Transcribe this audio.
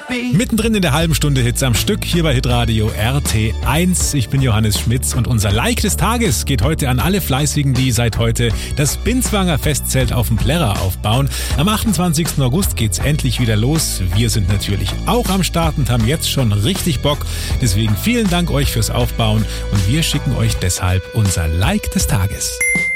Mittendrin in der halben Stunde Hits am Stück hier bei Hitradio RT1. Ich bin Johannes Schmitz und unser Like des Tages geht heute an alle Fleißigen, die seit heute das Binswanger Festzelt auf dem Plärrer aufbauen. Am 28. August geht's endlich wieder los. Wir sind natürlich auch am Start und haben jetzt schon richtig Bock. Deswegen vielen Dank euch fürs Aufbauen und wir schicken euch deshalb unser Like des Tages.